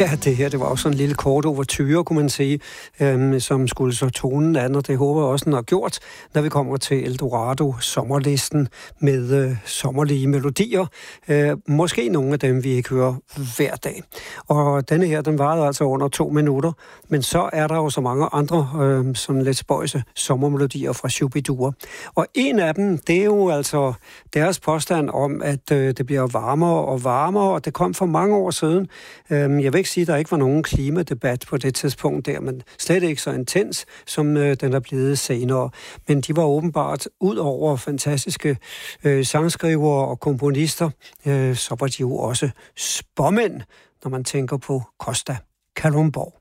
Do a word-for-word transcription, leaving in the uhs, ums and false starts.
Ja, det her, det var også sådan en lille kort overture, kunne man sige, øhm, som skulle så tonen an, og det håber jeg også, den har gjort, når vi kommer til Eldorado sommerlisten med øh, sommerlige melodier. Øh, måske nogle af dem, vi ikke hører hver dag. Og denne her, den varede altså under to minutter, men så er der jo så mange andre øh, sådan lidt spøjse sommermelodier fra Shubidua. Og en af dem, det er jo altså deres påstand om, at øh, det bliver varmere og varmere, og det kom for mange år siden. Øh, jeg vil ikke sige, at der ikke var nogen klimadebat på det tidspunkt der, men slet ikke så intens, som øh, den er blevet senere. Men de var åbenbart ud over fantastiske øh, sangskrivere og komponister, øh, så var de jo også spåmænd, når man tænker på Costa Kalundborg.